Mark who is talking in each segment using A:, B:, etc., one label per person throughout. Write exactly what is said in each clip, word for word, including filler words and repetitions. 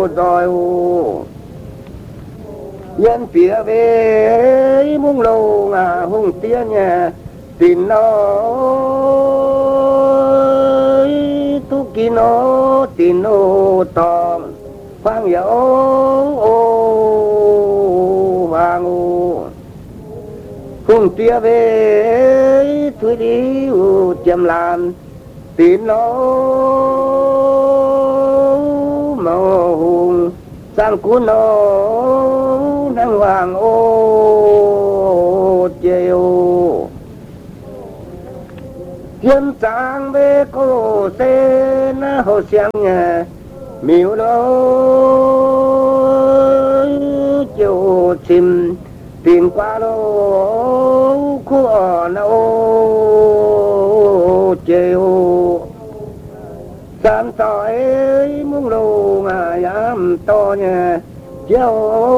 A: rồi nhân phía về mung lâu ngà hùng tia nhà tin nói tu kỳ nó tin nó tòm khoang yếu ô vàng ô hùng tia về thuê đi ô chém làm tin nó màu hùng sang cú nó năng hoàng ô chiều thiên trang về cô xe na hồ xiang nhà miêu đó chiều chim tìm qua đó của nó chiều san sỏi muốn lù mà dám to nhà chiều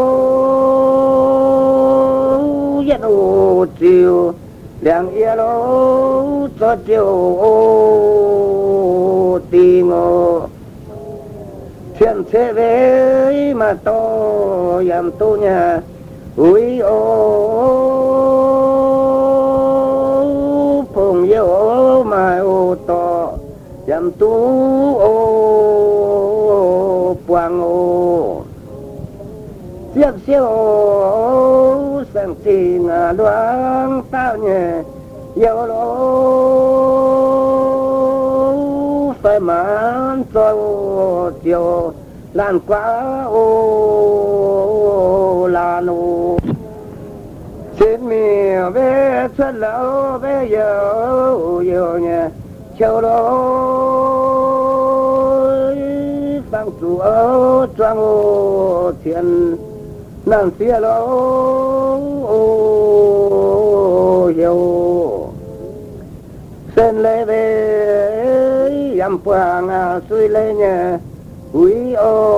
A: giết ô chiều đèn ia lô cho chiều ô tìm ô thiên thế về mà to dám to nhà ui ô phồng yêu ô mà ô to dám tu ô quang ô tiếp siêu ô sang xin đoán tao nhẹ yêu lô phải mãn cho chiều lan quá ô lan ô xin mi về xuất lỡ về yêu yêu nhẹ chiều lối sang chủ ở trang ô thiên nàng phía lô ô yêu sen lê về yam quang suy lê nhà quý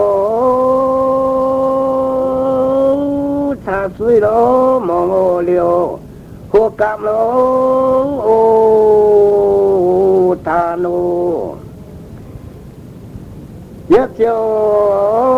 A: ô tha suy lô mong ô liều hô cam lô ô tha nô nhất chiều